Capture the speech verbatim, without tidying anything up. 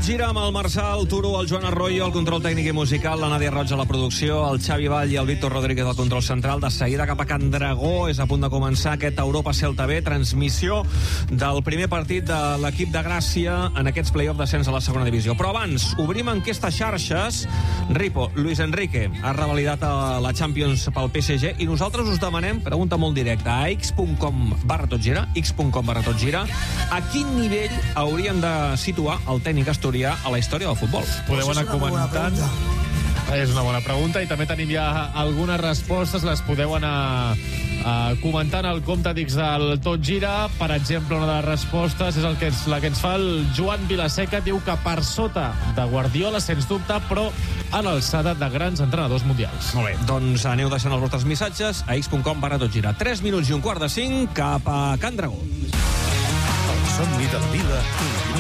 Tot gira amb el Marçal Turo, el Joan Arroyo, el control tècnic i musical, la Nàdia Roig a la producció, el Xavi Vall i el Víctor Rodríguez al control central. De seguida cap a Can Dragó, és a punt de començar aquest Europa Celta B, transmissió del primer partit de l'equip de Gràcia en aquests play-off d'ascens a la segona divisió. Però abans, obrim enquesta xarxes. Ripo, Luis Enrique ha revalidat a la Champions pel P S G i nosaltres us demanem, pregunta molt directa, a x punt com barra tot gira, x punt com barra tot gira, a quin nivell hauríem de situar el tècnic asturià a la història del futbol? Podeu anar comentant. És una bona pregunta i també tenim ja algunes respostes, les podeu anar uh, comentant al compte d'X del Tot Gira. Per exemple, una de les respostes és el que és, la que ens fa el Joan Vilaseca. Diu que per sota de Guardiola, sens dubte, però a l'alçada de grans entrenadors mundials. Molt bé, doncs aneu deixant els vostres missatges a x punt com barra tot gira. tres minuts i un quart de cinc cap a Can Dragó. El somni de la vida